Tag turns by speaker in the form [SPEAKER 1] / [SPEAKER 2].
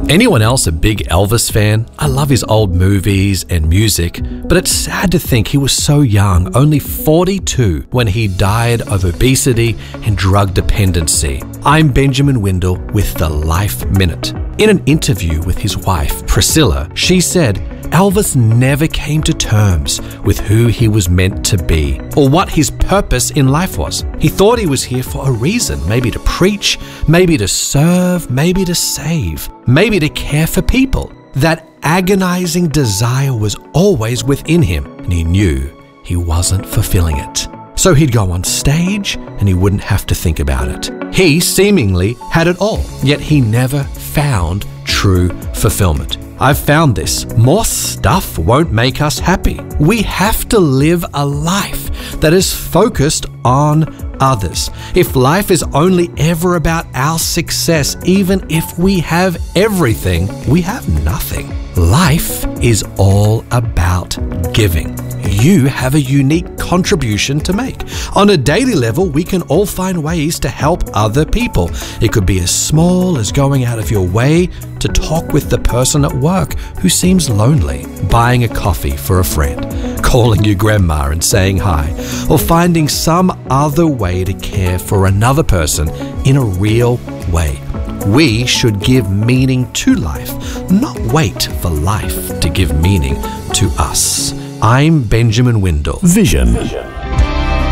[SPEAKER 1] Anyone else a big Elvis fan? I love his old movies and music, but it's sad to think he was so young, only 42, when he died of obesity and drug dependency. I'm Benjamin Windle with the Life Minute. In an interview with his wife, Priscilla, she said Elvis never came to terms with who he was meant to be or what his purpose in life was. He thought he was here for a reason, maybe to preach, maybe to serve, maybe to save, maybe to care for people. That agonizing desire was always within him, and he knew he wasn't fulfilling it. So he'd go on stage and he wouldn't have to think about it. He seemingly had it all, yet he never found true fulfillment. I've found this. More stuff won't make us happy. We have to live a life that is focused on others. If life is only ever about our success, even if we have everything, we have nothing. Life is all about giving. You have a unique contribution to make. On a daily level, we can all find ways to help other people. It could be as small as going out of your way to talk with the person at work who seems lonely, buying a coffee for a friend, calling your grandma and saying hi, or finding some other way to care for another person in a real way. We should give meaning to life, not wait for life to give meaning to us. I'm Benjamin Windle.
[SPEAKER 2] Vision.